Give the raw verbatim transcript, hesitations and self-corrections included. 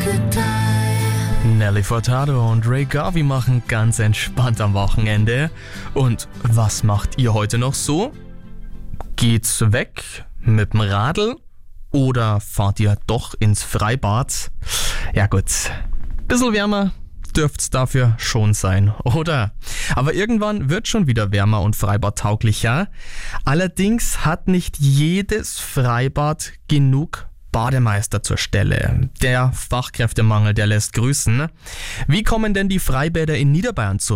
Nelly Furtado und Ray Garvey machen ganz entspannt am Wochenende. Und was macht ihr heute noch so? Geht's weg mit dem Radl oder fahrt ihr doch ins Freibad? Ja gut, bisschen wärmer dürft's dafür schon sein, oder? Aber irgendwann wird schon wieder wärmer und freibadtauglicher. Allerdings hat nicht jedes Freibad genug Bademeister zur Stelle. Der Fachkräftemangel, der lässt grüßen. Wie kommen denn die Freibäder in Niederbayern zurecht?